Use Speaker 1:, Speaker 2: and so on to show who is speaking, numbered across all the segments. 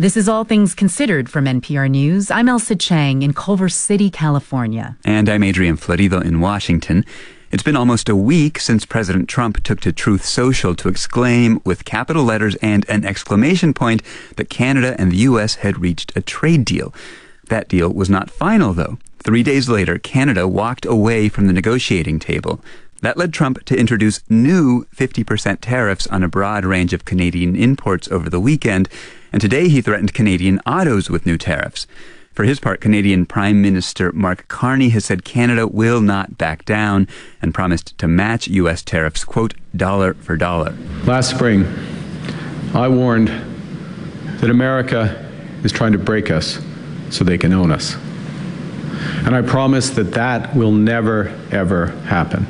Speaker 1: This is All Things Considered from NPR News. I'm Elsa Chang in Culver City, California.
Speaker 2: And I'm Adrian Florido in Washington. It's been almost a week since President Trump took to Truth Social to exclaim with capital letters and an exclamation point that Canada and the U.S. had reached a trade deal. That deal was not final, though. 3 days later, Canada walked away from the negotiating table. That led Trump to introduce new 50% tariffs on a broad range of Canadian imports over the weekend, and today he threatened Canadian autos with new tariffs. For his part, Canadian Prime Minister Mark Carney has said Canada will not back down and promised to match U.S. tariffs, quote, dollar for dollar.
Speaker 3: Last spring, I warned that America is trying to break us so they can own us. And I promised that that will never, ever happen.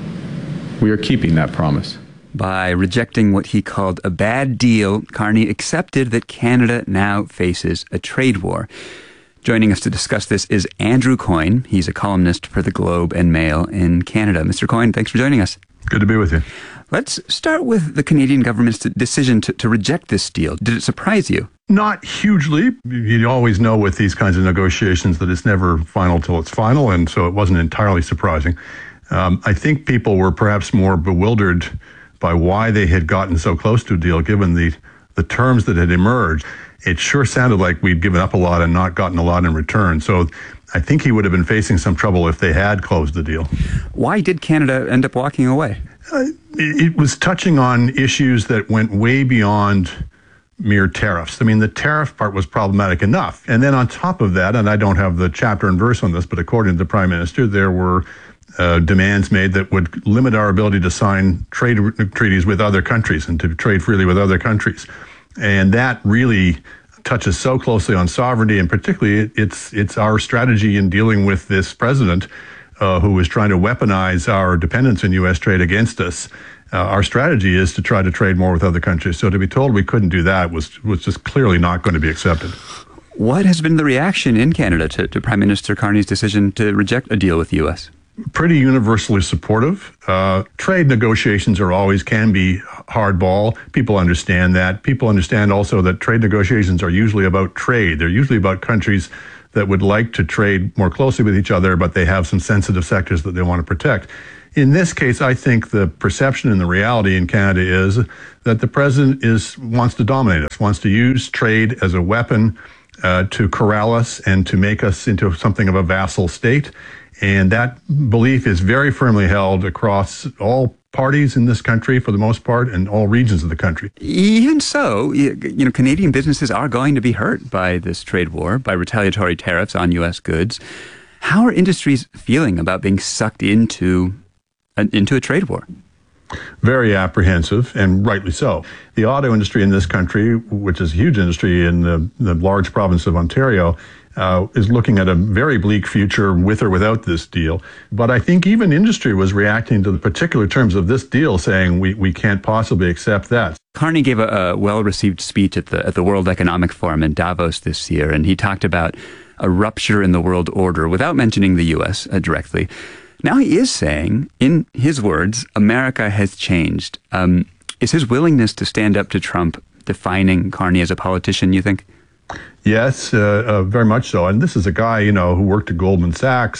Speaker 3: We are keeping that promise.
Speaker 2: By rejecting what he called a bad deal, Carney accepted that Canada now faces a trade war. Joining us to discuss this is Andrew Coyne. He's a columnist for The Globe and Mail in Canada. Mr. Coyne, thanks for joining us.
Speaker 4: Good to be with you.
Speaker 2: Let's start with the Canadian government's decision to reject this deal. Did it surprise you?
Speaker 4: Not hugely. You always know with these kinds of negotiations that it's never final till it's final, and so it wasn't entirely surprising. I think people were perhaps more bewildered by why they had gotten so close to a deal, given the terms that had emerged. It sure sounded like we'd given up a lot and not gotten a lot in return. So I think he would have been facing some trouble if they had closed the deal.
Speaker 2: Why did Canada end up walking away?
Speaker 4: It was touching on issues that went way beyond mere tariffs. I mean, the tariff part was problematic enough. And then on top of that, and I don't have the chapter and verse on this, but according to the Prime Minister, there were demands made that would limit our ability to sign trade treaties with other countries and to trade freely with other countries. And that really touches so closely on sovereignty, and particularly it's our strategy in dealing with this president who is trying to weaponize our dependence in U.S. trade against us. Our strategy is to try to trade more with other countries. So to be told we couldn't do that was just clearly not going to be accepted.
Speaker 2: What has been the reaction in Canada to Prime Minister Carney's decision to reject a deal with the U.S.?
Speaker 4: Pretty universally supportive. Trade negotiations can be hardball. People understand that. People understand also that trade negotiations are usually about trade. They're usually about countries that would like to trade more closely with each other, but they have some sensitive sectors that they want to protect. In this case, I think the perception and the reality in Canada is that the president wants to dominate us, wants to use trade as a weapon to corral us and to make us into something of a vassal state. And that belief is very firmly held across all parties in this country, for the most part, and all regions of the country.
Speaker 2: Even so, Canadian businesses are going to be hurt by this trade war, by retaliatory tariffs on U.S. goods. How are industries feeling about being sucked into a trade war?
Speaker 4: Very apprehensive, and rightly so. The auto industry in this country, which is a huge industry in the large province of Ontario, is looking at a very bleak future with or without this deal. But I think even industry was reacting to the particular terms of this deal, saying we can't possibly accept that.
Speaker 2: Carney gave a well-received speech at the World Economic Forum in Davos this year, and he talked about a rupture in the world order without mentioning the U.S. Directly. Now he is saying, in his words, America has changed. Is his willingness to stand up to Trump defining Carney as a politician, you think?
Speaker 4: Yes, very much so. And this is a guy, who worked at Goldman Sachs,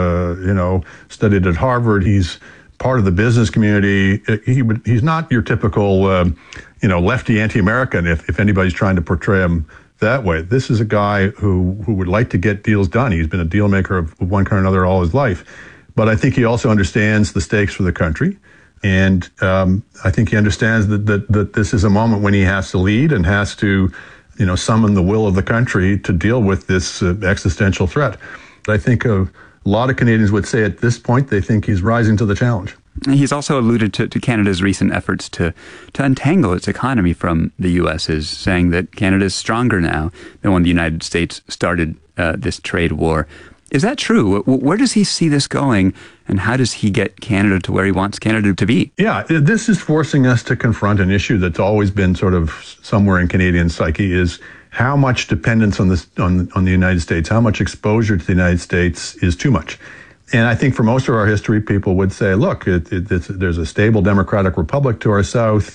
Speaker 4: studied at Harvard. He's part of the business community. He's not your typical, lefty anti-American, if anybody's trying to portray him that way. This is a guy who would like to get deals done. He's been a deal maker of one kind or another all his life. But I think he also understands the stakes for the country. And I think he understands that this is a moment when he has to lead and has to summon the will of the country to deal with this existential threat. I think a lot of Canadians would say at this point they think he's rising to the challenge.
Speaker 2: He's also alluded to Canada's recent efforts to untangle its economy from the U.S.'s, saying that Canada is stronger now than when the United States started this trade war. Is that true? Where does he see this going, and how does he get Canada to where he wants Canada to be?
Speaker 4: Yeah, this is forcing us to confront an issue that's always been sort of somewhere in Canadian psyche, is how much dependence on the United States, how much exposure to the United States is too much. And I think for most of our history, people would say, look, there's a stable democratic republic to our south.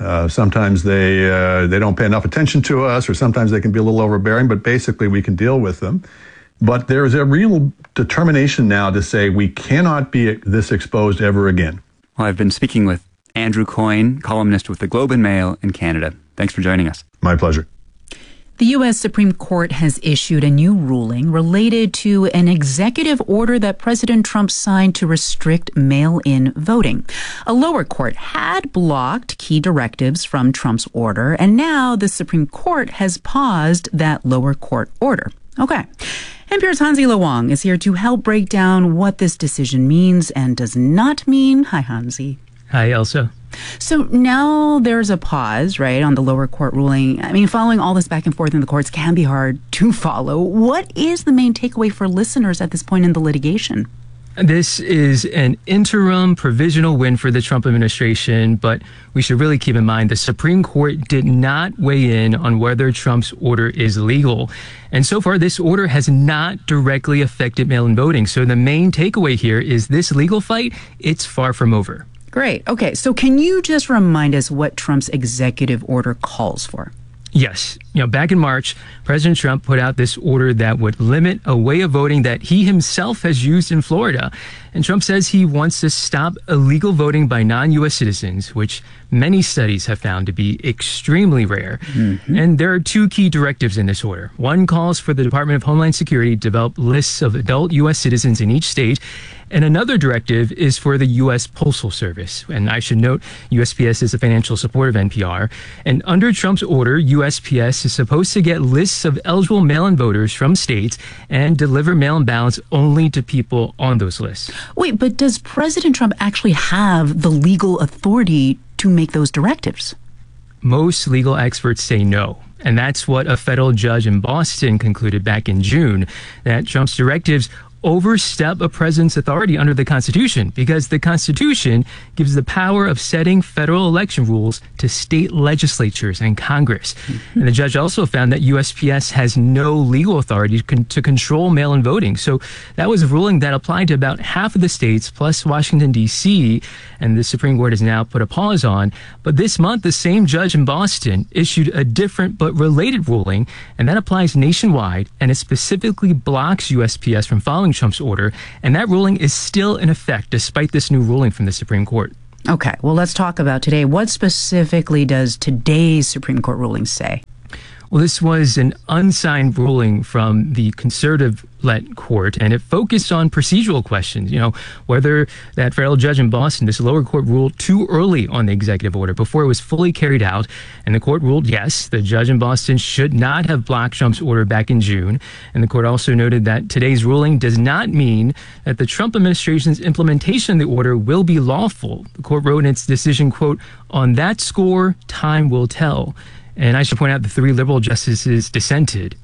Speaker 4: Sometimes they don't pay enough attention to us, or sometimes they can be a little overbearing, but basically we can deal with them. But there's a real determination now to say we cannot be this exposed ever again.
Speaker 2: Well, I've been speaking with Andrew Coyne, columnist with the Globe and Mail in Canada. Thanks for joining us.
Speaker 4: My pleasure.
Speaker 1: The U.S. Supreme Court has issued a new ruling related to an executive order that President Trump signed to restrict mail-in voting. A lower court had blocked key directives from Trump's order, and now the Supreme Court has paused that lower court order. Okay. NPR's Hansi Lo Wang is here to help break down what this decision means and does not mean. Hi, Hansi.
Speaker 5: Hi, Elsa.
Speaker 1: So now there's a pause, right, on the lower court ruling. I mean, following all this back and forth in the courts can be hard to follow. What is the main takeaway for listeners at this point in the litigation?
Speaker 5: This is an interim provisional win for the Trump administration, but we should really keep in mind the Supreme Court did not weigh in on whether Trump's order is legal. And so far, this order has not directly affected mail-in voting. So the main takeaway here is this legal fight, it's far from over.
Speaker 1: Great. Okay, so can you just remind us what Trump's executive order calls for?
Speaker 5: Yes. Back in March, President Trump put out this order that would limit a way of voting that he himself has used in Florida. And Trump says he wants to stop illegal voting by non-U.S. citizens, which many studies have found to be extremely rare. Mm-hmm. And there are two key directives in this order. One calls for the Department of Homeland Security to develop lists of adult U.S. citizens in each state. And another directive is for the U.S. Postal Service. And I should note, USPS is a financial support of NPR. And under Trump's order, USPS is supposed to get lists of eligible mail-in voters from states and deliver mail-in ballots only to people on those lists.
Speaker 1: Wait, but does President Trump actually have the legal authority to make those directives?
Speaker 5: Most legal experts say no. And that's what a federal judge in Boston concluded back in June, that Trump's directives overstep a president's authority under the Constitution, because the Constitution gives the power of setting federal election rules to state legislatures and Congress. Mm-hmm. And the judge also found that USPS has no legal authority to control mail-in voting. So that was a ruling that applied to about half of the states, plus Washington, D.C., and the Supreme Court has now put a pause on. But this month, the same judge in Boston issued a different but related ruling, and that applies nationwide, and it specifically blocks USPS from following Trump's order, and that ruling is still in effect despite this new ruling from the Supreme Court.
Speaker 1: Okay, well, let's talk about today. What specifically does today's Supreme Court ruling say?
Speaker 5: Well, this was an unsigned ruling from the conservative-led court, and it focused on procedural questions, whether that federal judge in Boston, this lower court, ruled too early on the executive order before it was fully carried out. And the court ruled, yes, the judge in Boston should not have blocked Trump's order back in June. And the court also noted that today's ruling does not mean that the Trump administration's implementation of the order will be lawful. The court wrote in its decision, quote, "On that score, time will tell." And I should point out the three liberal justices dissented.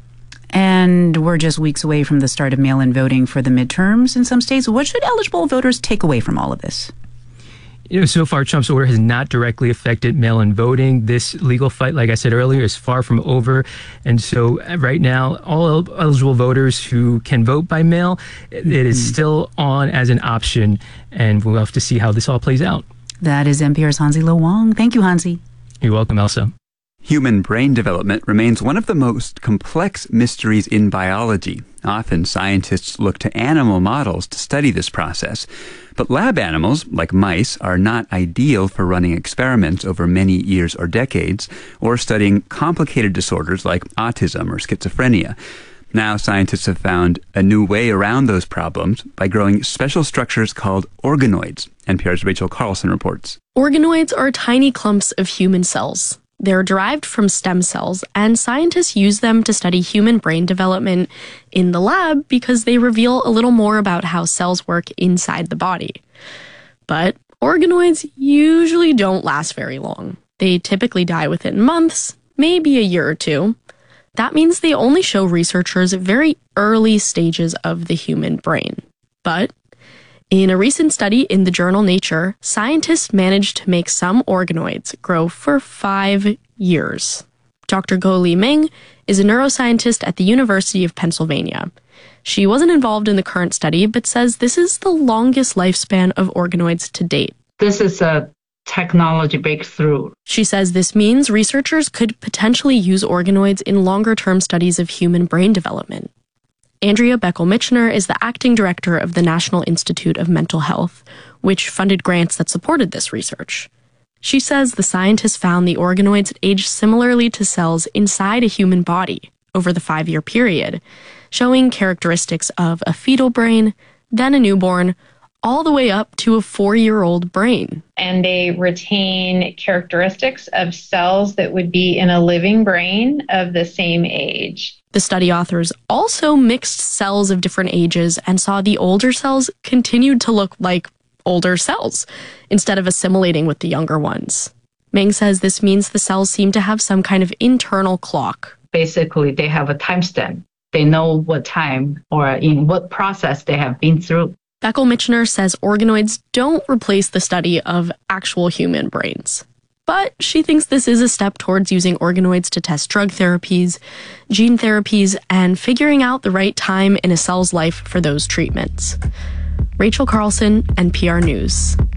Speaker 1: And we're just weeks away from the start of mail-in voting for the midterms in some states. What should eligible voters take away from all of this?
Speaker 5: So far, Trump's order has not directly affected mail-in voting. This legal fight, like I said earlier, is far from over. And so right now, all eligible voters who can vote by mail, it is still on as an option. And we'll have to see how this all plays out.
Speaker 1: That is NPR's Hansi Lo Wang. Thank you, Hansi.
Speaker 5: You're welcome, Elsa.
Speaker 2: Human brain development remains one of the most complex mysteries in biology. Often, scientists look to animal models to study this process. But lab animals, like mice, are not ideal for running experiments over many years or decades, or studying complicated disorders like autism or schizophrenia. Now, scientists have found a new way around those problems by growing special structures called organoids. NPR's Rachel Carlson reports.
Speaker 6: Organoids are tiny clumps of human cells. They're derived from stem cells, and scientists use them to study human brain development in the lab because they reveal a little more about how cells work inside the body. But organoids usually don't last very long. They typically die within months, maybe a year or two. That means they only show researchers very early stages of the human brain. But in a recent study in the journal Nature, scientists managed to make some organoids grow for 5 years. Dr. Guoli Meng is a neuroscientist at the University of Pennsylvania. She wasn't involved in the current study, but says this is the longest lifespan of organoids to date.
Speaker 7: This is a technology breakthrough.
Speaker 6: She says this means researchers could potentially use organoids in longer-term studies of human brain development. Andrea Beckel-Michener is the acting director of the National Institute of Mental Health, which funded grants that supported this research. She says the scientists found the organoids age similarly to cells inside a human body over the 5-year period, showing characteristics of a fetal brain, then a newborn, all the way up to a 4-year-old brain.
Speaker 8: And they retain characteristics of cells that would be in a living brain of the same age.
Speaker 6: The study authors also mixed cells of different ages and saw the older cells continued to look like older cells instead of assimilating with the younger ones. Meng says this means the cells seem to have some kind of internal clock.
Speaker 7: Basically, they have a timestamp. They know what time or in what process they have been through.
Speaker 6: Beckel-Michener says organoids don't replace the study of actual human brains. But she thinks this is a step towards using organoids to test drug therapies, gene therapies, and figuring out the right time in a cell's life for those treatments. Rachel Carlson, NPR News.